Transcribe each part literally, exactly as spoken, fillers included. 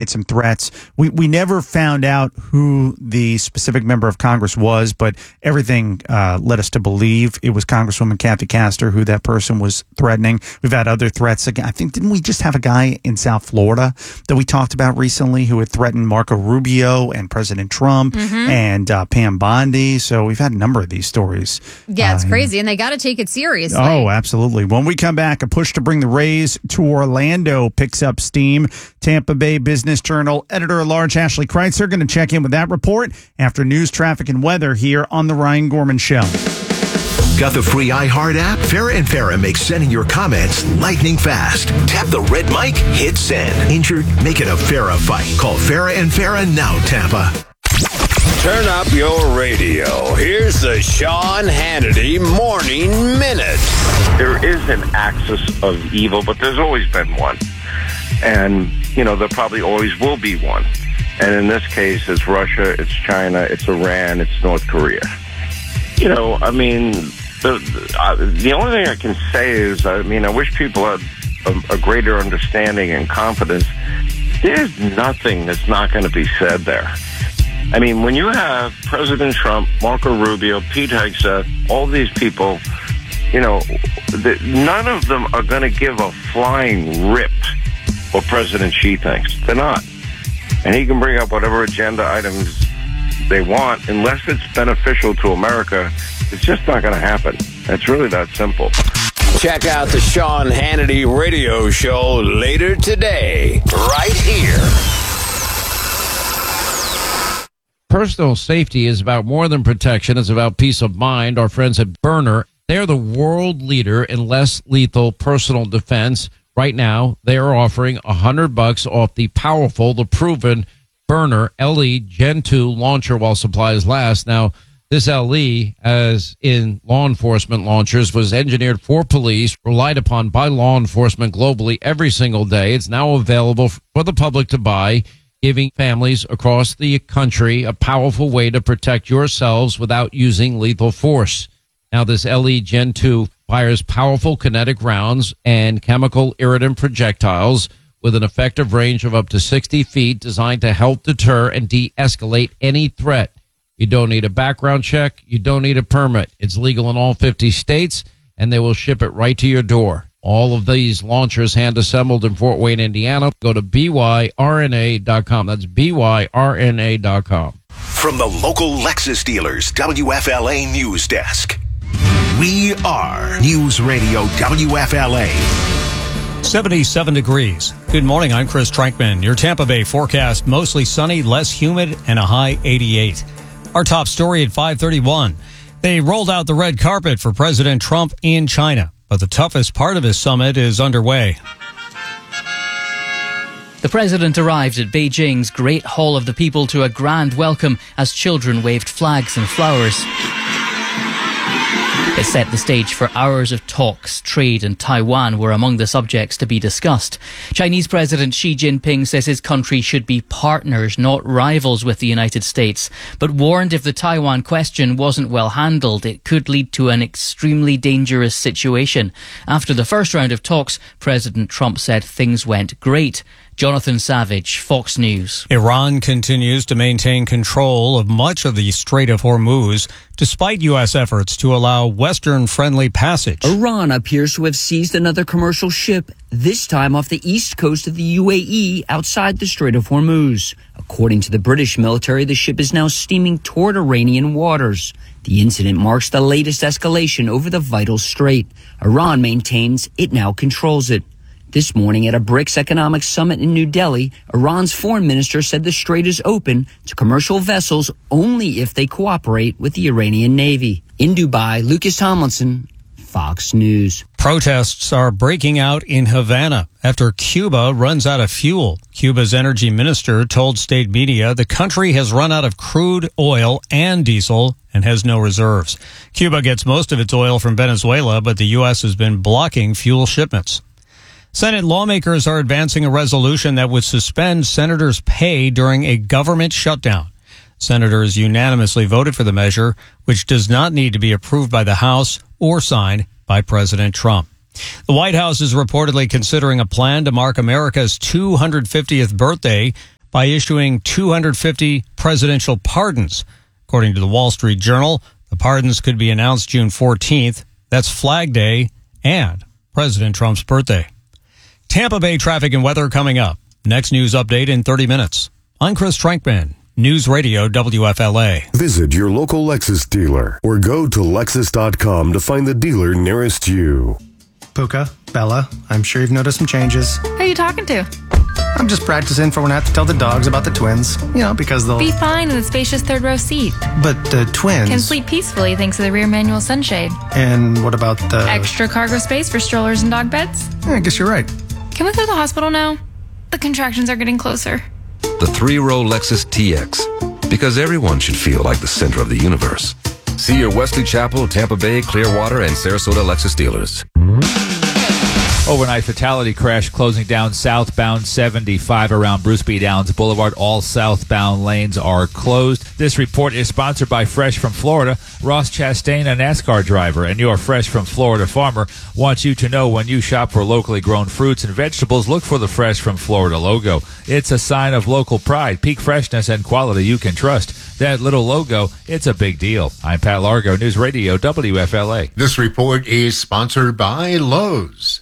made some threats. We we never found out who the specific member of Congress was, but everything uh, led us to believe it was Congresswoman Kathy Castor who that person was threatening. We've had other threats. Again, I think, didn't we just have a guy in South Florida that we talked about recently who had threatened Marco Rubio and President Trump mm-hmm. and uh, Pam Bondi? So we've had a number of these stories. Yeah, it's uh, crazy, and they got to take it seriously. Oh, absolutely. When we come back, a push to bring the Rays to Orlando picks up steam. Tampa Bay Business Journal editor-at-large Ashley Kreitzer going to check in with that report after news, traffic, and weather here on The Ryan Gorman Show. Got the free iHeart app? Farrah and Farrah makes sending your comments lightning fast. Tap the red mic, hit send. Injured? Make it a Farrah fight. Call Farrah and Farrah now, Tampa. Turn up your radio. Here's the Sean Hannity Morning Minute. There is an axis of evil, but there's always been one. And, you know, there probably always will be one. And in this case, it's Russia, it's China, it's Iran, it's North Korea. You know, I mean, the, uh, the only thing I can say is, I mean, I wish people had a, a greater understanding and confidence. There's nothing that's not going to be said there. I mean, when you have President Trump, Marco Rubio, Pete Hegseth, all these people, you know, the, none of them are going to give a flying rip what President Xi thinks. They're not. And he can bring up whatever agenda items they want. Unless it's beneficial to America, it's just not going to happen. It's really that simple. Check out the Sean Hannity radio show later today, right here. Personal safety is about more than protection. It's about peace of mind. Our friends at Byrna, they're the world leader in less lethal personal defense. Right now, they are offering one hundred bucks off the powerful, the proven Byrna L E Gen two launcher while supplies last. Now, this L E, as in law enforcement launchers, was engineered for police, relied upon by law enforcement globally every single day. It's now available for the public to buy, giving families across the country a powerful way to protect yourselves without using lethal force. Now, this L E Gen two fires powerful kinetic rounds and chemical irritant projectiles with an effective range of up to sixty feet, designed to help deter and de-escalate any threat. You don't need a background check. You don't need a permit. It's legal in all fifty states, and they will ship it right to your door. All of these launchers hand-assembled in Fort Wayne, Indiana. Go to B Y R N A dot com. That's B Y R N A dot com. From the local Lexus dealers, W F L A News Desk. We are News Radio W F L A. seventy-seven degrees. Good morning, I'm Chris Trankman. Your Tampa Bay forecast, mostly sunny, less humid, and a high eighty-eight. Our top story at five thirty-one. They rolled out the red carpet for President Trump in China, but the toughest part of his summit is underway. The president arrived at Beijing's Great Hall of the People to a grand welcome as children waved flags and flowers. It set the stage for hours of talks. Trade and Taiwan were among the subjects to be discussed. Chinese President Xi Jinping says his country should be partners, not rivals with the United States, but warned if the Taiwan question wasn't well handled, it could lead to an extremely dangerous situation. After the first round of talks, President Trump said things went great. Jonathan Savage, Fox News. Iran continues to maintain control of much of the Strait of Hormuz, despite U S efforts to allow Western-friendly passage. Iran appears to have seized another commercial ship, this time off the east coast of the U A E outside the Strait of Hormuz. According to the British military, the ship is now steaming toward Iranian waters. The incident marks the latest escalation over the vital strait. Iran maintains it now controls it. This morning at a BRICS economic summit in New Delhi, Iran's foreign minister said the strait is open to commercial vessels only if they cooperate with the Iranian Navy. In Dubai, Lucas Tomlinson, Fox News. Protests are breaking out in Havana after Cuba runs out of fuel. Cuba's energy minister told state media the country has run out of crude oil and diesel and has no reserves. Cuba gets most of its oil from Venezuela, but the U S has been blocking fuel shipments. Senate lawmakers are advancing a resolution that would suspend senators' pay during a government shutdown. Senators unanimously voted for the measure, which does not need to be approved by the House or signed by President Trump. The White House is reportedly considering a plan to mark America's two hundred fiftieth birthday by issuing two hundred fifty presidential pardons. According to the Wall Street Journal, the pardons could be announced June fourteenth. That's Flag Day and President Trump's birthday. Tampa Bay traffic and weather coming up. Next news update in thirty minutes. I'm Chris Trankman, News Radio W F L A. Visit your local Lexus dealer or go to Lexus dot com to find the dealer nearest you. Puka, Bella, I'm sure you've noticed some changes. Who are you talking to? I'm just practicing for when I have to tell the dogs about the twins. You know, because they'll... Be fine in the spacious third row seat. But the twins... Can sleep peacefully thanks to the rear manual sunshade. And what about the... Extra cargo space for strollers and dog beds? Yeah, I guess you're right. Can we go to the hospital now? The contractions are getting closer. The three-row Lexus T X. Because everyone should feel like the center of the universe. See your Wesley Chapel, Tampa Bay, Clearwater, and Sarasota Lexus dealers. Overnight fatality crash closing down southbound seventy-five around Bruce B. Downs Boulevard. All southbound lanes are closed. This report is sponsored by Fresh from Florida. Ross Chastain, a NASCAR driver, and your Fresh from Florida farmer, wants you to know when you shop for locally grown fruits and vegetables, look for the Fresh from Florida logo. It's a sign of local pride, peak freshness, and quality you can trust. That little logo, it's a big deal. I'm Pat Largo, News Radio W F L A. This report is sponsored by Lowe's.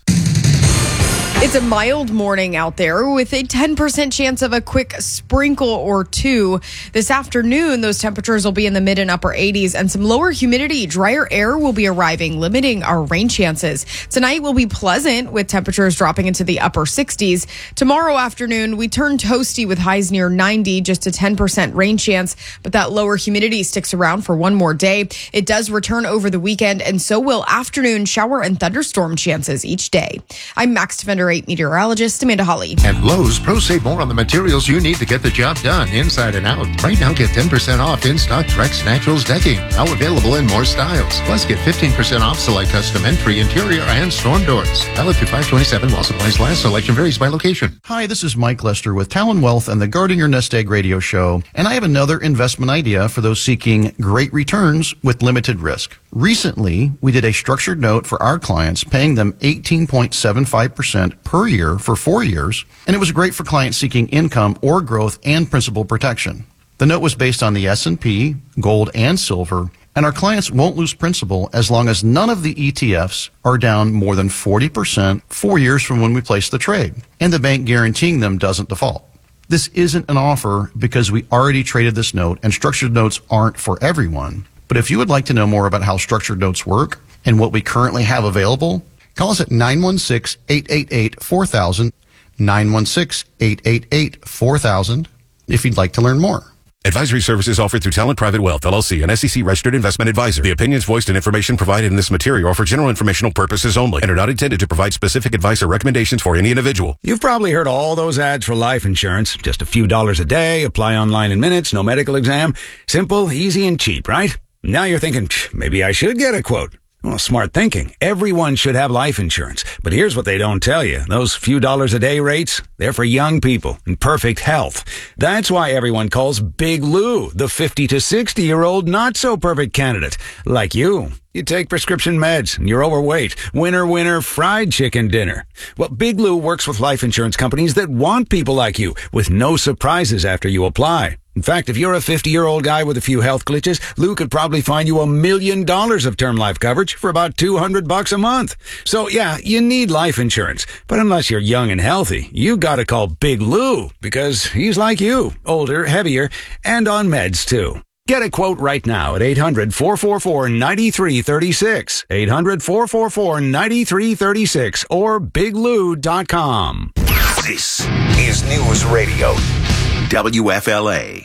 It's a mild morning out there with a ten percent chance of a quick sprinkle or two. This afternoon, those temperatures will be in the mid and upper eighties, and some lower humidity, drier air will be arriving, limiting our rain chances. Tonight will be pleasant with temperatures dropping into the upper sixties. Tomorrow afternoon, we turn toasty with highs near ninety, just a ten percent rain chance, but that lower humidity sticks around for one more day. It does return over the weekend, and so will afternoon shower and thunderstorm chances each day. I'm Max Defender eight meteorologist Amanda Hawley. At Lowe's, pros save more on the materials you need to get the job done inside and out. Right now, get ten percent off in-stock Trex Naturals decking. Now available in more styles. Plus, get fifteen percent off select custom entry, interior, and storm doors. Valid through five twenty-seven while supplies last. Selection varies by location. Hi, this is Mike Lester with Talon Wealth and the Guarding Your Nest Egg radio show. And I have another investment idea for those seeking great returns with limited risk. Recently, we did a structured note for our clients, paying them eighteen point seven five percent per year for four years, and it was great for clients seeking income or growth and principal protection. The note was based on the S and P, gold, and silver, and our clients won't lose principal as long as none of the E T Fs are down more than forty percent four years from when we placed the trade, and the bank guaranteeing them doesn't default. This isn't an offer because we already traded this note, and structured notes aren't for everyone. But if you would like to know more about how structured notes work and what we currently have available, call us at nine one six, eight eight eight, four thousand, nine one six, eight eight eight, four thousand, if you'd like to learn more. Advisory services offered through Talent Private Wealth, L L C, an S E C-registered investment advisor. The opinions voiced and information provided in this material are for general informational purposes only and are not intended to provide specific advice or recommendations for any individual. You've probably heard all those ads for life insurance. Just a few dollars a day, apply online in minutes, no medical exam. Simple, easy, and cheap, right? Now you're thinking, maybe I should get a quote. Well, smart thinking. Everyone should have life insurance. But here's what they don't tell you. Those few dollars a day rates, they're for young people in perfect health. That's why everyone calls Big Lou the fifty to sixty year old not so perfect candidate. Like you. You take prescription meds and you're overweight. Winner, winner, fried chicken dinner. Well, Big Lou works with life insurance companies that want people like you with no surprises after you apply. In fact, if you're a fifty-year-old guy with a few health glitches, Lou could probably find you a million dollars of term life coverage for about two hundred bucks a month. So yeah, you need life insurance. But unless you're young and healthy, you gotta call Big Lou because he's like you, older, heavier, and on meds too. Get a quote right now at eight hundred, four four four, nine three three six, eight hundred, four four four, nine three three six, or big lou dot com. This is News Radio W F L A.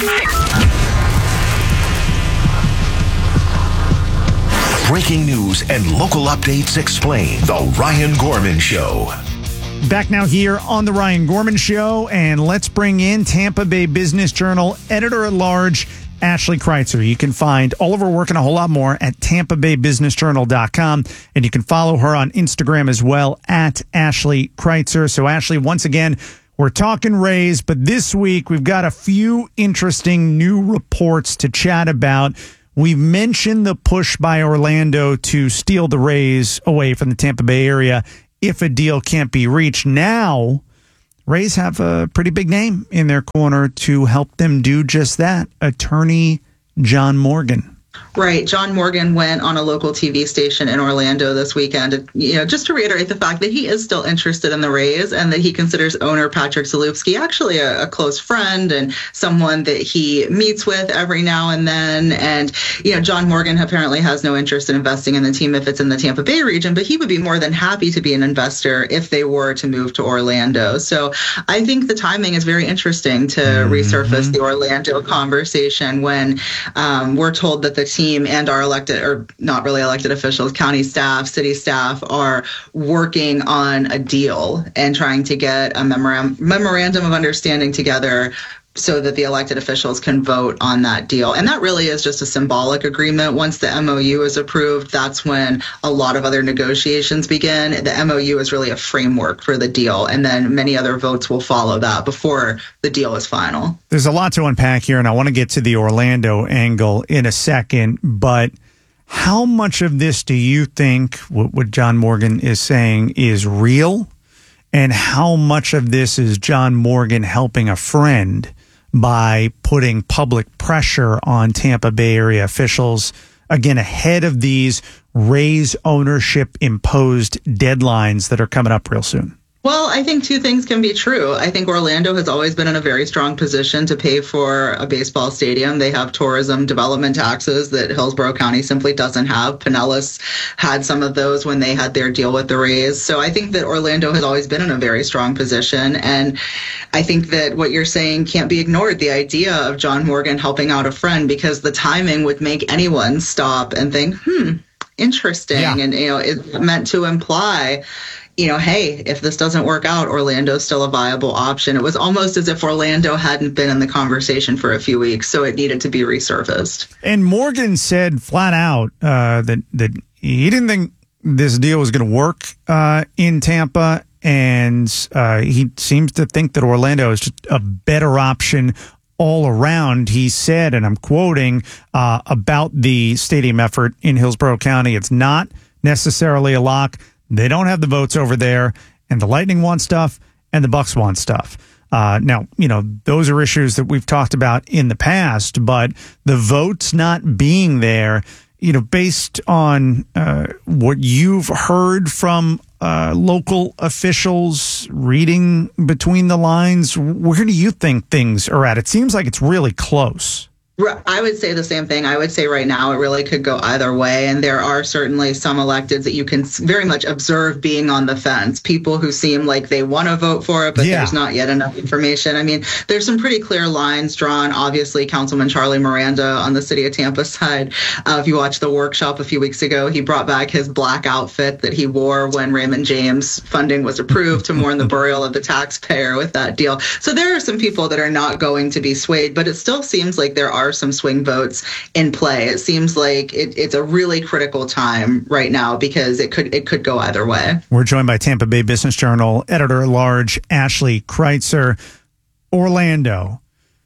Breaking news and local updates explain The Ryan Gorman Show. Back now here on The Ryan Gorman Show, and let's bring in Tampa Bay Business Journal editor-at-large Ashley Kreitzer. You can find all of her work and a whole lot more at tampa bay business journal dot com, and you can follow her on Instagram as well at Ashley Kreitzer. So, Ashley, once again, we're talking Rays, but this week we've got a few interesting new reports to chat about. We've mentioned the push by Orlando to steal the Rays away from the Tampa Bay area if a deal can't be reached. Now, Rays have a pretty big name in their corner to help them do just that. Attorney John Morgan. Right. John Morgan went on a local T V station in Orlando this weekend, you know, just to reiterate the fact that he is still interested in the Rays and that he considers owner Patrick Zalewski actually a, a close friend and someone that he meets with every now and then. And, you know, John Morgan apparently has no interest in investing in the team if it's in the Tampa Bay region, but he would be more than happy to be an investor if they were to move to Orlando. So I think the timing is very interesting to mm-hmm. resurface the Orlando conversation when um, we're told that the team and our elected, or not really elected officials, county staff, city staff are working on a deal and trying to get a memorandum, memorandum of understanding together so that the elected officials can vote on that deal. And that really is just a symbolic agreement. Once the M O U is approved, that's when a lot of other negotiations begin. The M O U is really a framework for the deal, and then many other votes will follow that before the deal is final. There's a lot to unpack here, and I want to get to the Orlando angle in a second, but how much of this do you think what, what John Morgan is saying is real, and how much of this is John Morgan helping a friend by putting public pressure on Tampa Bay area officials, again, ahead of these Rays ownership imposed deadlines that are coming up real soon? Well, I think two things can be true. I think Orlando has always been in a very strong position to pay for a baseball stadium. They have tourism development taxes that Hillsborough County simply doesn't have. Pinellas had some of those when they had their deal with the Rays. So I think that Orlando has always been in a very strong position. And I think that what you're saying can't be ignored, the idea of John Morgan helping out a friend, because the timing would make anyone stop and think, hmm, interesting. Yeah. And, you know, it's meant to imply, you know, hey, if this doesn't work out, Orlando's still a viable option. It was almost as if Orlando hadn't been in the conversation for a few weeks, so it needed to be resurfaced. And Morgan said flat out uh, that, that he didn't think this deal was going to work uh, in Tampa, and uh, he seems to think that Orlando is just a better option all around. He said, and I'm quoting, uh, about the stadium effort in Hillsborough County, it's not necessarily a lock. They don't have the votes over there, and the Lightning want stuff, and the Bucks want stuff. Uh, now, you know, those are issues that we've talked about in the past, but the votes not being there, you know, based on uh, what you've heard from uh, local officials, reading between the lines, where do you think things are at? It seems like it's really close. I would say the same thing. I would say right now it really could go either way. And there are certainly some electeds that you can very much observe being on the fence, people who seem like they want to vote for it, but yeah. there's not yet enough information. I mean, there's some pretty clear lines drawn. Obviously, Councilman Charlie Miranda on the city of Tampa side. Uh, if you watched the workshop a few weeks ago, he brought back his black outfit that he wore when Raymond James funding was approved to mourn the burial of the taxpayer with that deal. So there are some people that are not going to be swayed, but it still seems like there are some swing votes in play. It seems like it, it's a really critical time right now because it could it could go either way. We're joined by Tampa Bay Business Journal editor-at-large Ashley Kreitzer. Orlando,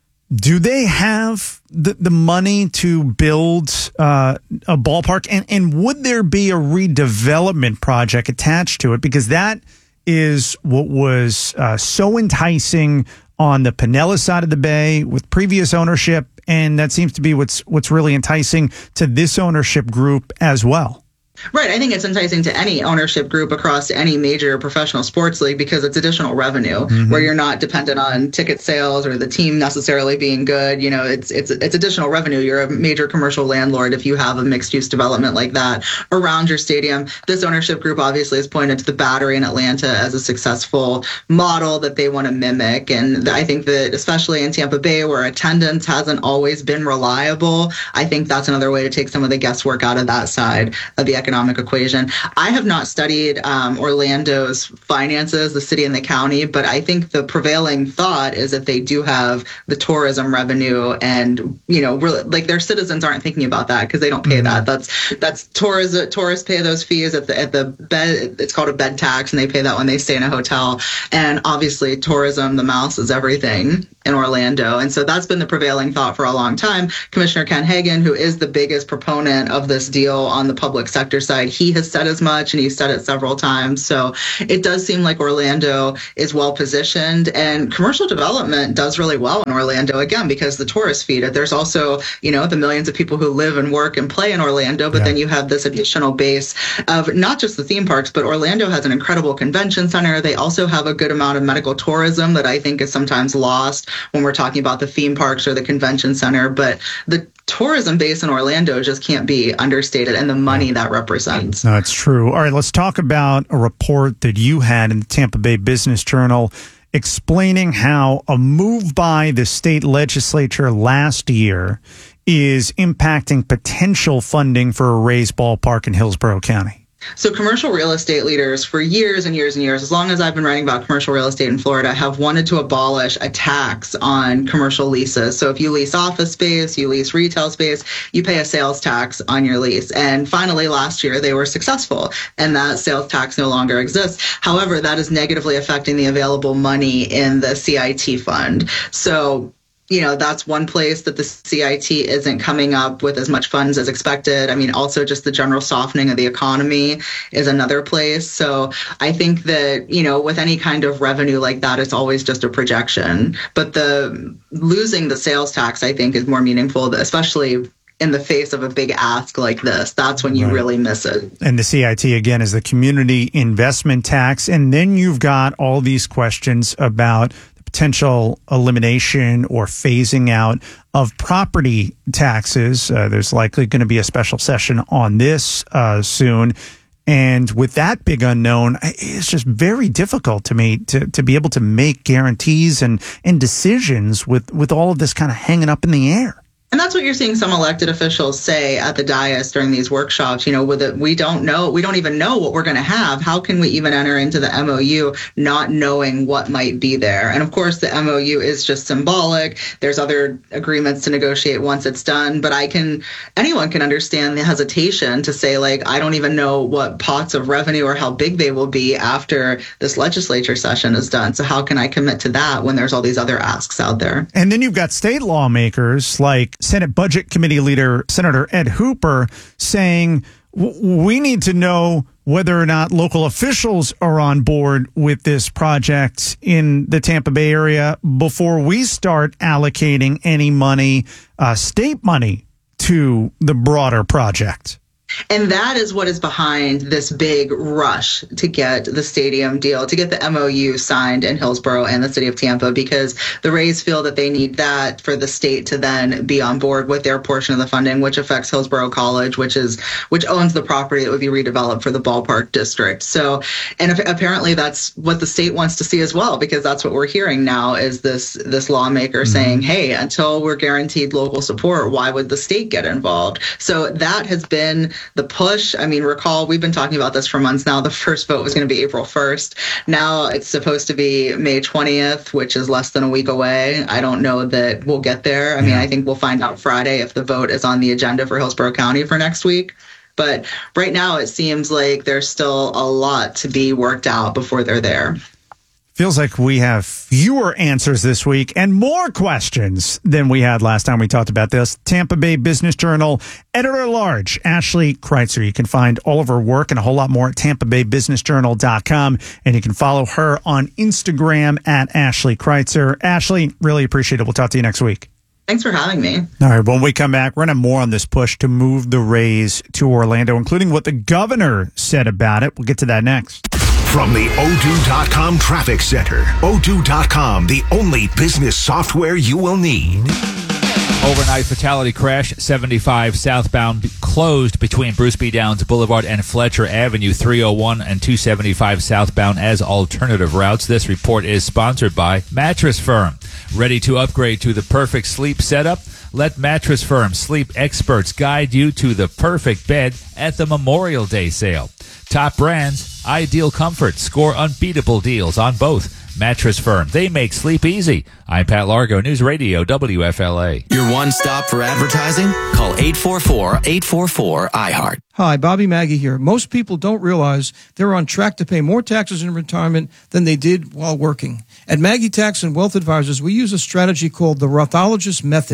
do they have the, the money to build uh, a ballpark? And, and would there be a redevelopment project attached to it? Because that is what was uh, so enticing on the Pinellas side of the bay with previous ownership, and that seems to be what's what's really enticing to this ownership group as well. Right. I think it's enticing to any ownership group across any major professional sports league because it's additional revenue mm-hmm. where you're not dependent on ticket sales or the team necessarily being good. You know, it's it's it's additional revenue. You're a major commercial landlord if you have a mixed use development like that around your stadium. This ownership group obviously has pointed to the Battery in Atlanta as a successful model that they want to mimic. And I think that especially in Tampa Bay where attendance hasn't always been reliable, I think that's another way to take some of the guesswork out of that side of the economic equation. I have not studied um, Orlando's finances, the city and the county, but I think the prevailing thought is that they do have the tourism revenue, and you know, really, like their citizens aren't thinking about that because they don't pay mm-hmm. that. That's that's tourists. Tourists pay those fees at the at the bed. It's called a bed tax, and they pay that when they stay in a hotel. And obviously, tourism, the mouse is everything in Orlando, and so that's been the prevailing thought for a long time. Commissioner Ken Hagan, who is the biggest proponent of this deal on the public sector your side. He has said as much, and he's said it several times. So it does seem like Orlando is well positioned, and commercial development does really well in Orlando, again, because the tourist feed. There's also, you know, the millions of people who live and work and play in Orlando, but yeah. then you have this additional base of not just the theme parks, but Orlando has an incredible convention center. They also have a good amount of medical tourism that I think is sometimes lost when we're talking about the theme parks or the convention center. But the tourism base in Orlando just can't be understated, and the money that represents. No, it's true. All right, let's talk about a report that you had in the Tampa Bay Business Journal explaining how a move by the state legislature last year is impacting potential funding for a Rays ballpark in Hillsborough County. So commercial real estate leaders for years and years and years, as long as I've been writing about commercial real estate in Florida, have wanted to abolish a tax on commercial leases. So if you lease office space, you lease retail space, you pay a sales tax on your lease. And finally, last year, they were successful, and that sales tax no longer exists. However, that is negatively affecting the available money in the C I T fund. So you know, that's one place that the C I T isn't coming up with as much funds as expected. I mean, also just the general softening of the economy is another place. So I think that, you know, with any kind of revenue like that, it's always just a projection. But the losing the sales tax, I think, is more meaningful, especially in the face of a big ask like this. That's when you right. really miss it. And the C I T, again, is the community investment tax. And then you've got all these questions about potential elimination or phasing out of property taxes. Uh, there's likely going to be a special session on this uh, soon. And with that big unknown, it's just very difficult to me to, to be able to make guarantees and, and decisions with, with all of this kind of hanging up in the air. And that's what you're seeing some elected officials say at the dais during these workshops. You know, with it, we don't know, we don't even know what we're going to have. How can we even enter into the M O U not knowing what might be there? And of course, the M O U is just symbolic. There's other agreements to negotiate once it's done. But I can, anyone can understand the hesitation to say, like, I don't even know what pots of revenue or how big they will be after this legislature session is done. So how can I commit to that when there's all these other asks out there? And then you've got state lawmakers like Senate Budget Committee leader Senator Ed Hooper saying we need to know whether or not local officials are on board with this project in the Tampa Bay area before we start allocating any money, uh, state money, to the broader project. And that is what is behind this big rush to get the stadium deal, to get the M O U signed in Hillsborough and the city of Tampa, because the Rays feel that they need that for the state to then be on board with their portion of the funding, which affects Hillsborough College, which is which owns the property that would be redeveloped for the ballpark district. So, and apparently that's what the state wants to see as well, because that's what we're hearing now is this this lawmaker mm-hmm. saying, hey, until we're guaranteed local support, why would the state get involved? So that has been the push. I mean, recall, we've been talking about this for months now. The first vote was going to be April first. Now it's supposed to be May twentieth, which is less than a week away. I don't know that we'll get there. I mean, yeah. I think we'll find out Friday if the vote is on the agenda for Hillsborough County for next week. But right now, it seems like there's still a lot to be worked out before they're there. Feels like we have fewer answers this week and more questions than we had last time we talked about this. Tampa Bay Business Journal editor-at-large, Ashley Kreitzer. You can find all of her work and a whole lot more at tampa bay business journal dot com. And you can follow her on Instagram at Ashley Kreitzer. Ashley, really appreciate it. We'll talk to you next week. Thanks for having me. All right, when we come back, we're going to have more on this push to move the Rays to Orlando, including what the governor said about it. We'll get to that next. From the odoo dot com Traffic Center. odoo dot com, the only business software you will need. Overnight fatality crash, seventy-five southbound closed between Bruce B. Downs Boulevard and Fletcher Avenue, three oh one and two seventy-five southbound as alternative routes. This report is sponsored by Mattress Firm. Ready to upgrade to the perfect sleep setup? Let Mattress Firm sleep experts guide you to the perfect bed at the Memorial Day sale. Top brands, ideal comfort, score unbeatable deals on both. Mattress Firm, they make sleep easy. I'm Pat Largo, News Radio W F L A. Your one stop for advertising? Call eight four four, eight four four, I heart. Hi, Bobby Maggie here. Most people don't realize they're on track to pay more taxes in retirement than they did while working. At Maggie Tax and Wealth Advisors, we use a strategy called the Rothologist Method.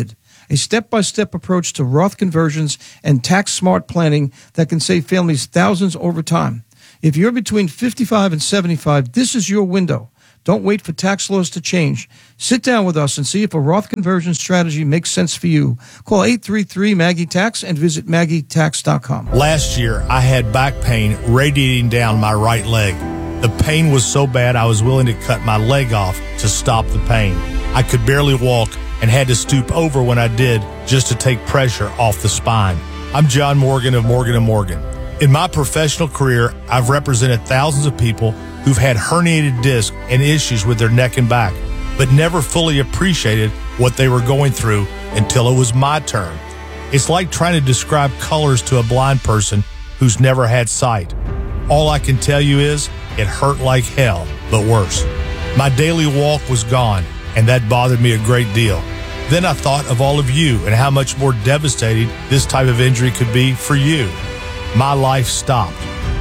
a step-by-step approach to Roth conversions and tax-smart planning that can save families thousands over time. If you're between fifty-five and seventy-five, this is your window. Don't wait for tax laws to change. Sit down with us and see if a Roth conversion strategy makes sense for you. Call eight three three Maggie Tax and visit Maggie Tax dot com. Last year, I had back pain radiating down my right leg. The pain was so bad I was willing to cut my leg off to stop the pain. I could barely walk and had to stoop over when I did just to take pressure off the spine. I'm John Morgan of Morgan and Morgan. In my professional career, I've represented thousands of people who've had herniated discs and issues with their neck and back, but never fully appreciated what they were going through until it was my turn. It's like trying to describe colors to a blind person who's never had sight. All I can tell you is it hurt like hell, but worse. My daily walk was gone, and that bothered me a great deal. Then I thought of all of you and how much more devastating this type of injury could be for you. My life stopped.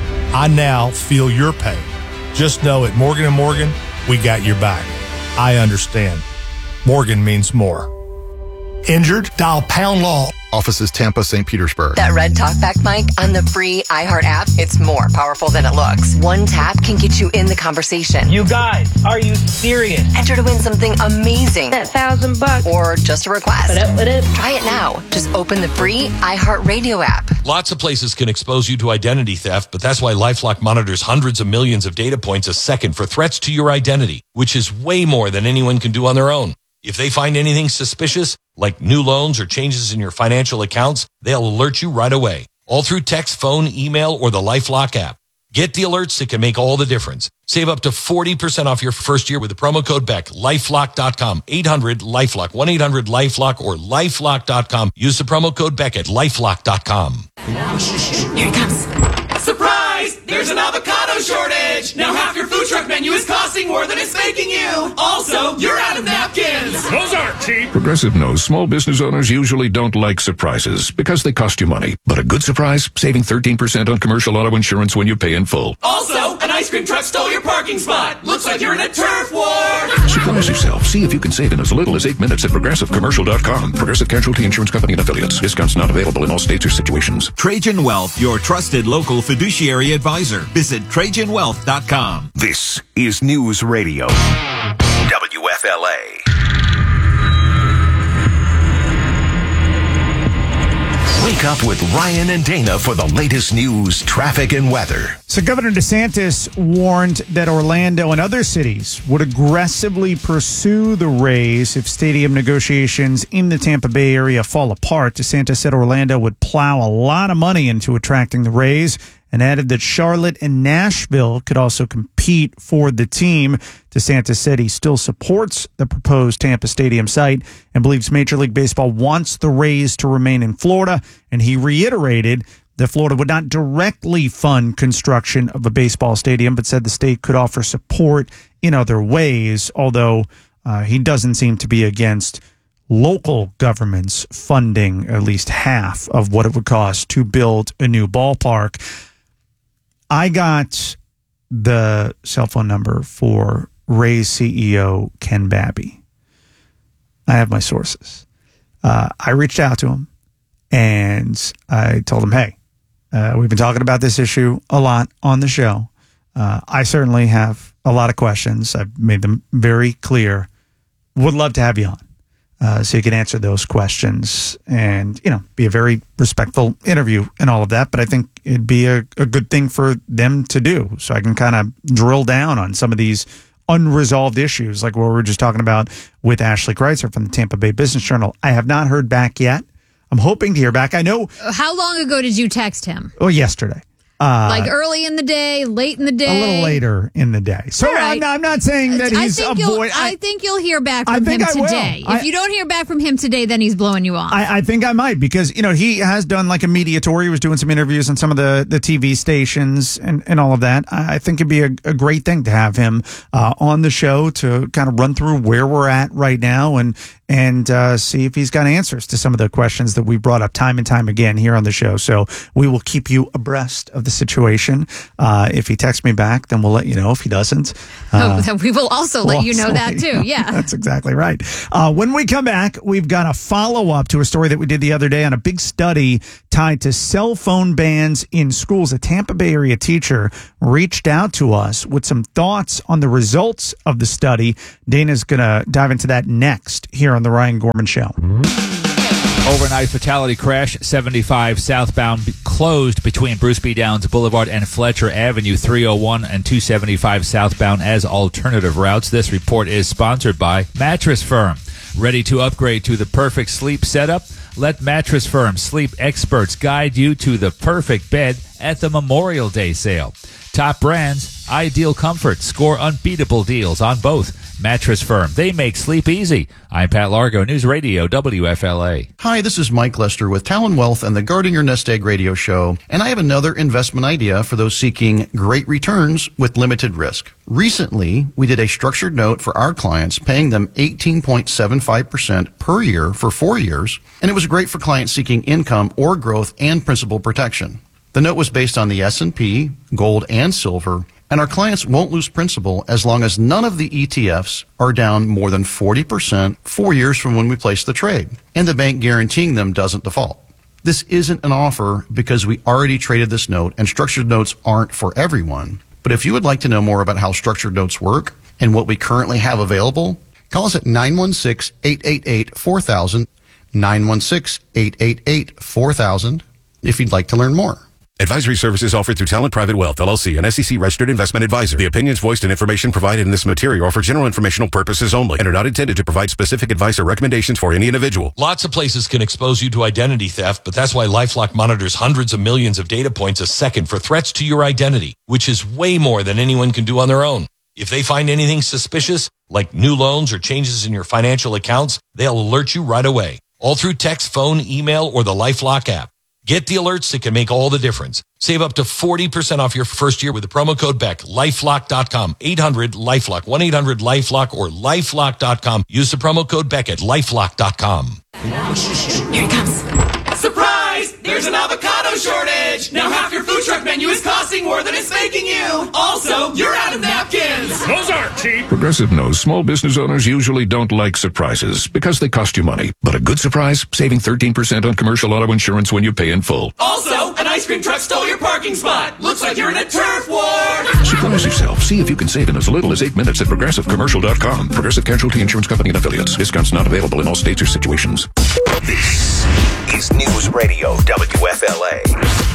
I now feel your pain. Just know at Morgan and Morgan, we got your back. I understand. Morgan means more. Injured? Dial pound law. Offices Tampa, Saint Petersburg. That red talkback mic on the free iHeart app, it's more powerful than it looks. One tap can get you in the conversation. You guys, are you serious? Enter to win something amazing. That thousand bucks. Or just a request. What up, what up? Try it now. Just open the free iHeart Radio app. Lots of places can expose you to identity theft, but that's why LifeLock monitors hundreds of millions of data points a second for threats to your identity, which is way more than anyone can do on their own. If they find anything suspicious, like new loans or changes in your financial accounts, they'll alert you right away. All through text, phone, email, or the LifeLock app. Get the alerts that can make all the difference. Save up to forty percent off your first year with the promo code Beck. LifeLock dot com. eight hundred LifeLock. one eight hundred LifeLock or LifeLock dot com. Use the promo code Beck at LifeLock dot com. Here it comes. Surprise! There's an avocado shortage! Now half your food truck menu is costing more than it's making you! Also, you're out of napkins! Those aren't cheap! Progressive knows small business owners usually don't like surprises because they cost you money. But a good surprise, saving thirteen percent on commercial auto insurance when you pay in full. Also, an ice cream truck stole your parking spot! Looks like you're in a turf war! Surprise yourself. See if you can save in as little as eight minutes at progressive commercial dot com. Progressive Casualty Insurance Company and Affiliates. Discounts not available in all states or situations. Trajan Wealth, your trusted local fiduciary advisor. Visit Trajan Wealth dot com. This is News Radio. W F L A. Wake up with Ryan and Dana for the latest news, traffic, and weather. So Governor DeSantis warned that Orlando and other cities would aggressively pursue the Rays if stadium negotiations in the Tampa Bay area fall apart. DeSantis said Orlando would plow a lot of money into attracting the Rays and added that Charlotte and Nashville could also compete for the team. DeSantis said he still supports the proposed Tampa Stadium site and believes Major League Baseball wants the Rays to remain in Florida, and he reiterated that Florida would not directly fund construction of a baseball stadium, but said the state could offer support in other ways, although uh, he doesn't seem to be against local governments funding at least half of what it would cost to build a new ballpark. I got the cell phone number for Rays C E O Ken Babby. I have my sources. Uh, I reached out to him and I told him, hey, uh, we've been talking about this issue a lot on the show. Uh, I certainly have a lot of questions. I've made them very clear. Would love to have you on. Uh, so you can answer those questions and, you know, be a very respectful interview and all of that. But I think it'd be a, a good thing for them to do so I can kind of drill down on some of these unresolved issues like what we were just talking about with Ashley Kreitzer from the Tampa Bay Business Journal. I have not heard back yet. I'm hoping to hear back. I know. How long ago did you text him? Oh, yesterday. Uh, like early in the day, late in the day? A little later in the day. So right. I'm, not, I'm not saying that he's I think avoid. I, I think you'll hear back from him I today. I, if you don't hear back from him today, then he's blowing you off. I, I think I might because, you know, he has done like a media tour. He was doing some interviews on some of the, the T V stations and, and all of that. I, I think it'd be a, a great thing to have him uh, on the show to kind of run through where we're at right now and and uh, see if he's got answers to some of the questions that we brought up time and time again here on the show. So we will keep you abreast of the situation. Uh, if he texts me back, then we'll let you know. If he doesn't, uh, oh, we will also let we'll you know also that let you too. know. Yeah, That's exactly right. Uh, when we come back, we've got a follow-up to a story that we did the other day on a big study tied to cell phone bans in schools. A Tampa Bay area teacher reached out to us with some thoughts on the results of the study. Dana's going to dive into that next here on the Ryan Gorman Show. Overnight fatality crash, seventy-five southbound be- closed between Bruce B. Downs Boulevard and Fletcher Avenue, three oh one and two seventy-five southbound as alternative routes. This report is sponsored by Mattress Firm. Ready to upgrade to the perfect sleep setup? Let Mattress Firm sleep experts guide you to the perfect bed at the Memorial Day sale. Top brands, ideal comfort. Score unbeatable deals on both. Mattress Firm. They make sleep easy. I'm Pat Largo, News Radio W F L A. Hi, this is Mike Lester with Talon Wealth and the Guarding Your Nest Egg radio show, and I have another investment idea for those seeking great returns with limited risk. Recently, we did a structured note for our clients, paying them eighteen point seven five percent per year for four years, and it was great for clients seeking income or growth and principal protection. The note was based on the S and P, gold, and silver, and our clients won't lose principal as long as none of the E T Fs are down more than forty percent four years from when we placed the trade, and the bank guaranteeing them doesn't default. This isn't an offer because we already traded this note, and structured notes aren't for everyone. But if you would like to know more about how structured notes work and what we currently have available, call us at nine one six, eight eight eight, four thousand, nine one six, eight eight eight, four thousand, if you'd like to learn more. Advisory services offered through Talent Private Wealth, L L C, an S E C registered investment advisor. The opinions voiced and information provided in this material are for general informational purposes only and are not intended to provide specific advice or recommendations for any individual. Lots of places can expose you to identity theft, but that's why LifeLock monitors hundreds of millions of data points a second for threats to your identity, which is way more than anyone can do on their own. If they find anything suspicious, like new loans or changes in your financial accounts, they'll alert you right away, all through text, phone, email, or the LifeLock app. Get the alerts that can make all the difference. Save up to forty percent off your first year with the promo code Beck. LifeLock dot com. eight hundred LifeLock. one eight hundred LifeLock or LifeLock dot com. Use the promo code Beck at LifeLock dot com. Here it comes. Surprise! There's an avocado shortage! Now half your food truck menu is costing more than it's making you! Also, you're out of napkins! Those aren't cheap. Progressive knows small business owners usually don't like surprises because they cost you money. But a good surprise, saving thirteen percent on commercial auto insurance when you pay in full. Also, an ice cream truck stole your parking spot! Looks like you're in a turf war! Surprise yourself. See if you can save in as little as eight minutes at progressive commercial dot com. Progressive Casualty Insurance Company and Affiliates. Discounts not available in all states or situations. This is News Radio W F L A.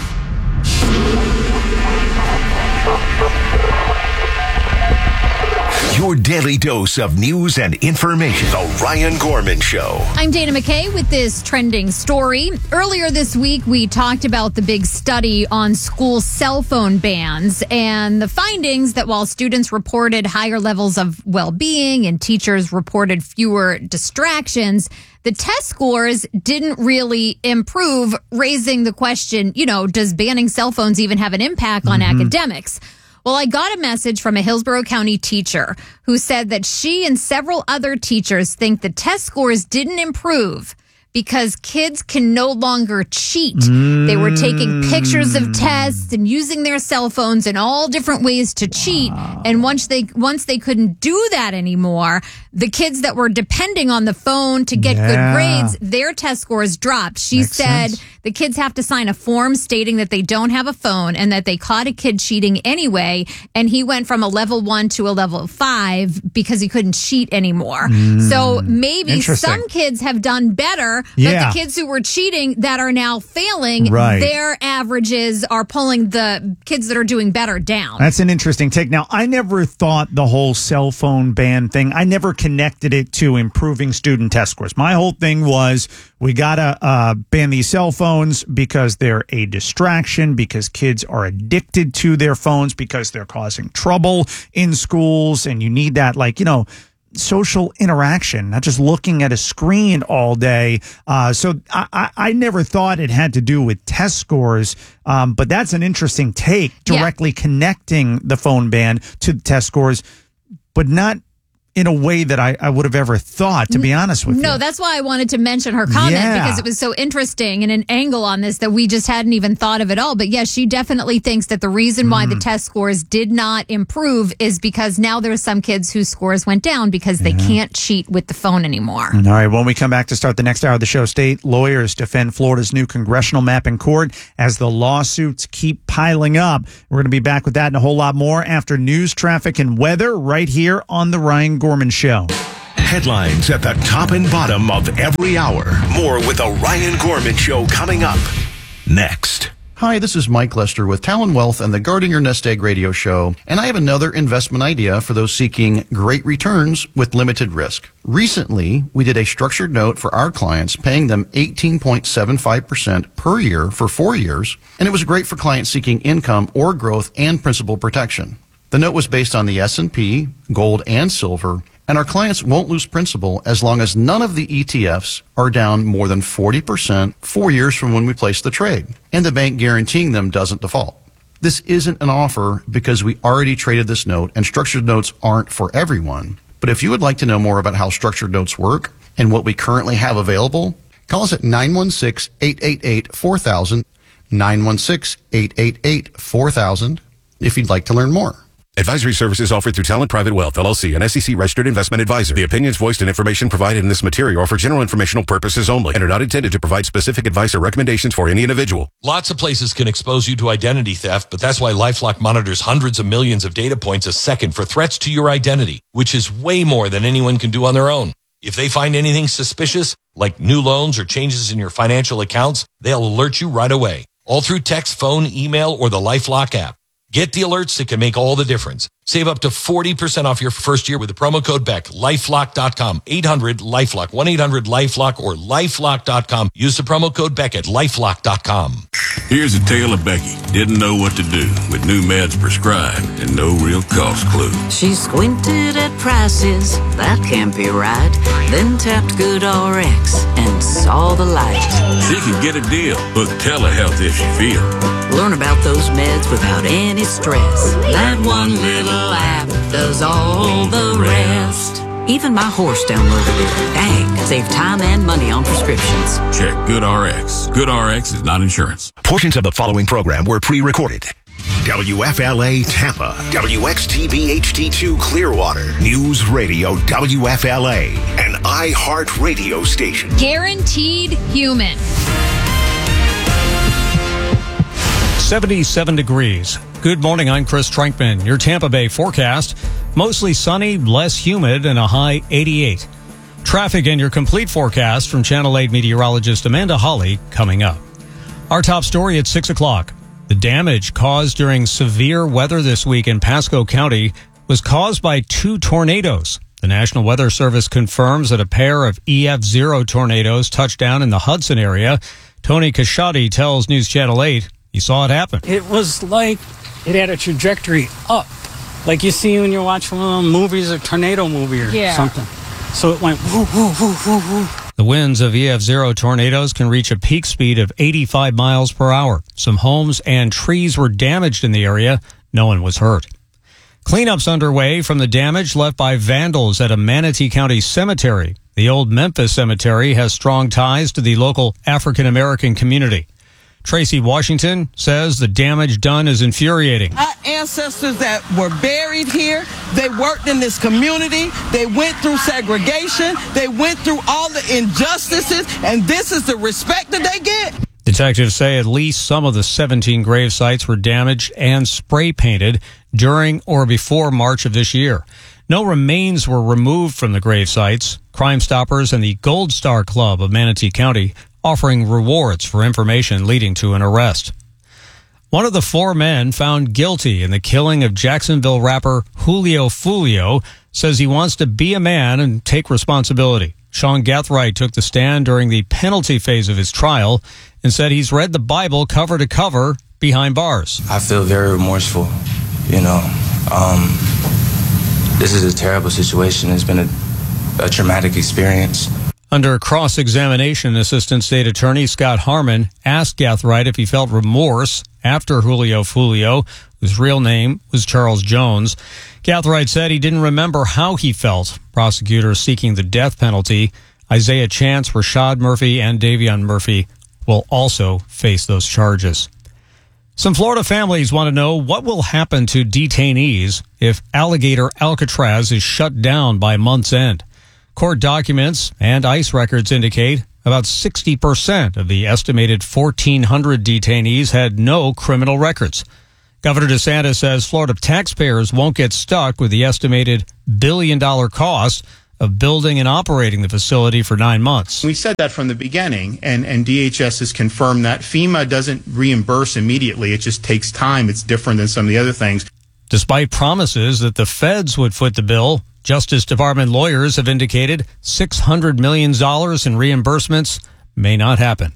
Your daily dose of news and information. The Ryan Gorman Show. I'm Dana McKay with this trending story. Earlier this week, we talked about the big study on school cell phone bans and the findings that while students reported higher levels of well-being and teachers reported fewer distractions, the test scores didn't really improve, raising the question, you know, does banning cell phones even have an impact on mm-hmm. academics? Well, I got a message from a Hillsborough County teacher who said that she and several other teachers think the test scores didn't improve because kids can no longer cheat. Mm. They were taking pictures of tests and using their cell phones in all different ways to cheat. Wow. And once they once they couldn't do that anymore, the kids that were depending on the phone to get yeah. good grades, their test scores dropped. She Makes said sense. The kids have to sign a form stating that they don't have a phone and that they caught a kid cheating anyway. And he went from a level one to a level five because he couldn't cheat anymore. Mm. So maybe some kids have done better, yeah. but the kids who were cheating that are now failing, right. their averages are pulling the kids that are doing better down. That's an interesting take. Now, I never thought the whole cell phone ban thing, I never connected it to improving student test scores. My whole thing was we got to uh, ban these cell phones because they're a distraction, because kids are addicted to their phones, because they're causing trouble in schools, and you need that, like, you know, social interaction, not just looking at a screen all day. Uh, so I, I, I never thought it had to do with test scores, um, but that's an interesting take, directly yeah. connecting the phone ban to the test scores, but not in a way that I, I would have ever thought, to be honest with you. No, that's why I wanted to mention her comment Yeah. because it was so interesting and an angle on this that we just hadn't even thought of at all. But yes, she definitely thinks that the reason why the test scores did not improve is because now there's some kids whose scores went down because they can't cheat with the phone anymore. All right, when we come back to start the next hour of the show, state lawyers defend Florida's new congressional map in court as the lawsuits keep piling up. We're going to be back with that and a whole lot more after news, traffic, and weather right here on The Ryan Gorman Show. Headlines at the top and bottom of every hour. More with the Ryan Gorman Show coming up next. Hi, this is Mike Lester with Talon Wealth and the Guarding Your Nest Egg radio show, and I have another investment idea for those seeking great returns with limited risk. Recently, we did a structured note for our clients, paying them eighteen point seven five percent per year for four years, and it was great for clients seeking income or growth and principal protection. The note was based on the S and P, gold, and silver, and our clients won't lose principal as long as none of the E T Fs are down more than forty percent four years from when we placed the trade, and the bank guaranteeing them doesn't default. This isn't an offer because we already traded this note, and structured notes aren't for everyone. But if you would like to know more about how structured notes work and what we currently have available, call us at nine one six, eight eight eight, four thousand, nine one six, eight eight eight, four thousand, if you'd like to learn more. Advisory services offered through Talent Private Wealth, L L C, an S E C registered investment advisor. The opinions voiced and information provided in this material are for general informational purposes only and are not intended to provide specific advice or recommendations for any individual. Lots of places can expose you to identity theft, but that's why LifeLock monitors hundreds of millions of data points a second for threats to your identity, which is way more than anyone can do on their own. If they find anything suspicious, like new loans or changes in your financial accounts, they'll alert you right away, all through text, phone, email, or the LifeLock app. Get the alerts that can make all the difference. Save up to forty percent off your first year with the promo code Beck. LifeLock dot com. eight hundred LifeLock. one eight hundred LifeLock or LifeLock dot com. Use the promo code Beck at LifeLock dot com. Here's a tale of Becky. Didn't know what to do with new meds prescribed and no real cost clue. She squinted at prices, that can't be right. Then tapped GoodRx and saw the light. She could get a deal. Book telehealth if she feel. Learn about those meds without any stress. That one little app does all the rest. Even my horse downloaded it. Dang, save time and money on prescriptions. Check GoodRx. GoodRx is not insurance. Portions of the following program were pre-recorded. W F L A Tampa, W X T B H D two Clearwater, News Radio W F L A, an iHeart radio station. Guaranteed human. seventy-seven degrees. Good morning, I'm Chris Trankman. Your Tampa Bay forecast, mostly sunny, less humid, and a high eighty-eight. Traffic and your complete forecast from Channel eight meteorologist Amanda Hawley coming up. Our top story at six o'clock. The damage caused during severe weather this week in Pasco County was caused by two tornadoes. The National Weather Service confirms that a pair of E F zero tornadoes touched down in the Hudson area. Tony Casciati tells News Channel eight he saw it happen. It was like it had a trajectory up, like you see when you watch one of those movies, a tornado movie or Yeah. something. So it went whoo, whoo, whoo, whoo, whoo. The winds of E F zero tornadoes can reach a peak speed of eighty-five miles per hour. Some homes and trees were damaged in the area. No one was hurt. Cleanups underway from the damage left by vandals at a Manatee County cemetery. The old Memphis Cemetery has strong ties to the local African American community. Tracy Washington says the damage done is infuriating. Our ancestors that were buried here, they worked in this community, they went through segregation, they went through all the injustices, and this is the respect that they get. Detectives say at least some of the seventeen grave sites were damaged and spray painted during or before March of this year. No remains were removed from the grave sites. Crime Stoppers and the Gold Star Club of Manatee County offering rewards for information leading to an arrest. One of the four men found guilty in the killing of Jacksonville rapper Julio Fulio says he wants to be a man and take responsibility. Sean Gathright took the stand during the penalty phase of his trial and said he's read the Bible cover to cover behind bars. I feel very remorseful, you know. Um, this is a terrible situation. It's been a, a traumatic experience. Under cross-examination, Assistant State Attorney Scott Harmon asked Gathright if he felt remorse after Julio Fulio, whose real name was Charles Jones. Gathright said he didn't remember how he felt. Prosecutors seeking the death penalty, Isaiah Chance, Rashad Murphy, and Davion Murphy, will also face those charges. Some Florida families want to know what will happen to detainees if Alligator Alcatraz is shut down by month's end. Court documents and ICE records indicate about sixty percent of the estimated fourteen hundred detainees had no criminal records. Governor DeSantis says Florida taxpayers won't get stuck with the estimated billion-dollar cost of building and operating the facility for nine months. We said that from the beginning, and, and D H S has confirmed that. FEMA doesn't reimburse immediately. It just takes time. It's different than some of the other things. Despite promises that the feds would foot the bill, Justice Department lawyers have indicated six hundred million dollars in reimbursements may not happen.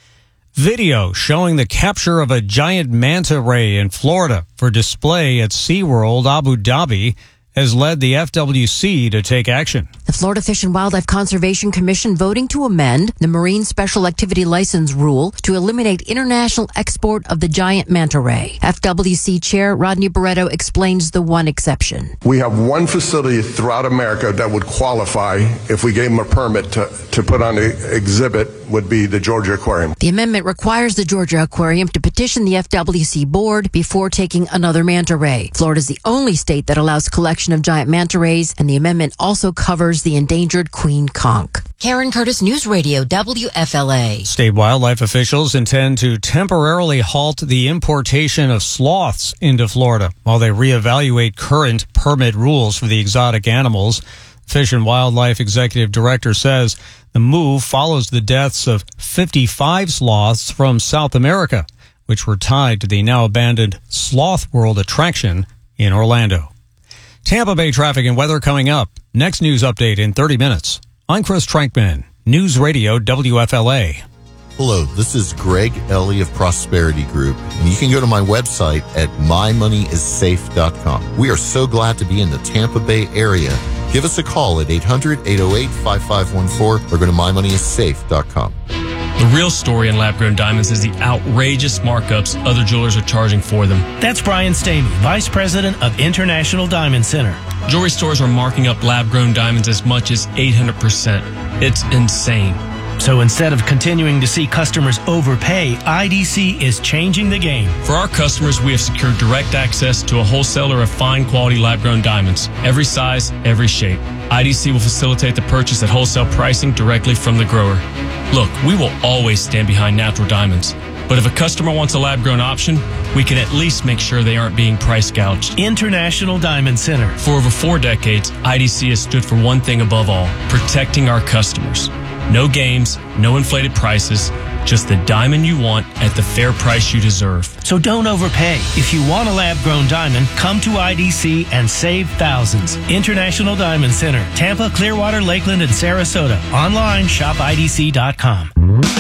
Video showing the capture of a giant manta ray in Florida for display at SeaWorld Abu Dhabi has led the F W C to take action. The Florida Fish and Wildlife Conservation Commission voting to amend the Marine Special Activity License rule to eliminate international export of the giant manta ray. F W C Chair Rodney Barreto explains the one exception. We have one facility throughout America that would qualify if we gave them a permit to, to put on an exhibit, would be the Georgia Aquarium. The amendment requires the Georgia Aquarium to petition the F W C board before taking another manta ray. Florida is the only state that allows collection of giant manta rays, and the amendment also covers the endangered queen conch. Karen Curtis, News Radio, W F L A. State wildlife officials intend to temporarily halt the importation of sloths into Florida while they reevaluate current permit rules for the exotic animals. Fish and Wildlife Executive Director says the move follows the deaths of fifty-five sloths from South America, which were tied to the now abandoned Sloth World attraction in Orlando. Tampa Bay traffic and weather coming up. Next news update in thirty minutes. I'm Chris Trankman, News Radio W F L A. Hello, this is Greg Ellie of Prosperity Group, and you can go to my website at my money is safe dot com. We are so glad to be in the Tampa Bay area. Give us a call at eight hundred, eight oh eight, five five one four or go to my money is safe dot com. The real story in lab-grown diamonds is the outrageous markups other jewelers are charging for them. That's Brian Stamey, Vice President of International Diamond Center. Jewelry stores are marking up lab-grown diamonds as much as eight hundred percent. It's insane. So instead of continuing to see customers overpay, I D C is changing the game. For our customers, we have secured direct access to a wholesaler of fine quality lab-grown diamonds. Every size, every shape. I D C will facilitate the purchase at wholesale pricing directly from the grower. Look, we will always stand behind natural diamonds. But if a customer wants a lab-grown option, we can at least make sure they aren't being price gouged. International Diamond Center. For over four decades, I D C has stood for one thing above all, protecting our customers. No games, no inflated prices, just the diamond you want at the fair price you deserve. So don't overpay. If you want a lab-grown diamond, come to I D C and save thousands. International Diamond Center, Tampa, Clearwater, Lakeland, and Sarasota. Online, shop I D C dot com.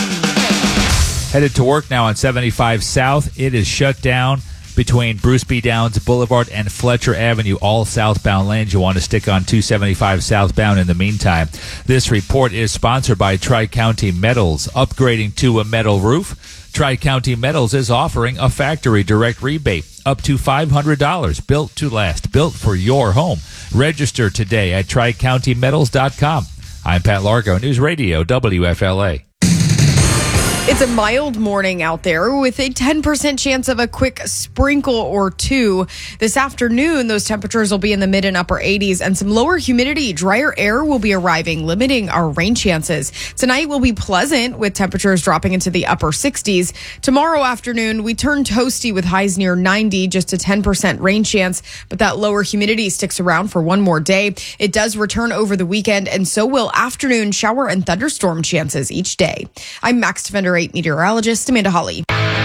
Headed to work now on seventy-five South. It is shut down between Bruce B. Downs Boulevard and Fletcher Avenue, all southbound lanes. You want to stick on two seventy-five southbound in the meantime. This report is sponsored by Tri-County Metals. Upgrading to a metal roof? Tri-County Metals is offering a factory direct rebate up to five hundred dollars. Built to last. Built for your home. Register today at tri county metals dot com. I'm Pat Largo, News Radio W F L A. It's a mild morning out there with a ten percent chance of a quick sprinkle or two. This afternoon, those temperatures will be in the mid and upper eighties, and some lower humidity, drier air will be arriving, limiting our rain chances. Tonight will be pleasant with temperatures dropping into the upper sixties. Tomorrow afternoon, we turn toasty with highs near ninety, just a ten percent rain chance, but that lower humidity sticks around for one more day. It does return over the weekend, and so will afternoon shower and thunderstorm chances each day. I'm Max Defender eight meteorologist Amanda Hawley.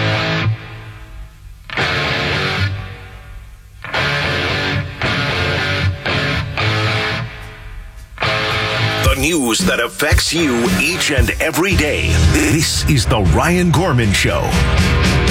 The news that affects you each and every day. This is the Ryan Gorman Show.